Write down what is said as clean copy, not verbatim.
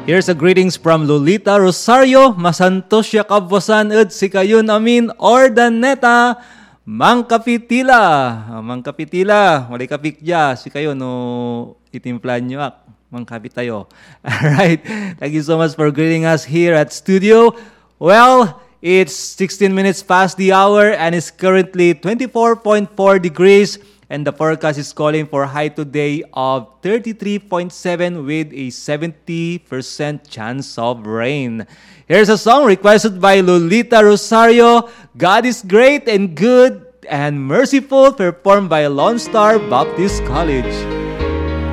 Here's a greetings from Lolita Rosario, masantos siya kabwasan ed si kayon amin ordaneta, mangkapitila, walay kapikya, si kayo no itimplan nyo ak, mangkapit tayo. Alright, thank you so much for greeting us here at studio. Well, it's 16 minutes past the hour and it's currently 24.4 degrees. And the forecast is calling for high today of 33.7 with a 70% chance of rain. Here's a song requested by Lolita Rosario, God is Great and Good and Merciful, performed by Lone Star Baptist College.